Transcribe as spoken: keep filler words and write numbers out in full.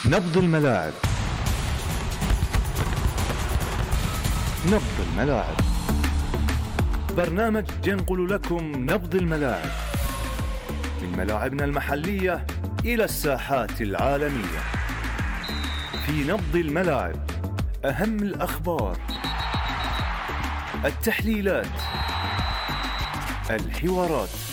نبض الملاعب. نبض الملاعب، برنامج ينقل لكم نبض الملاعب من ملاعبنا المحلية إلى الساحات العالمية. في نبض الملاعب أهم الأخبار، التحليلات، الحوارات،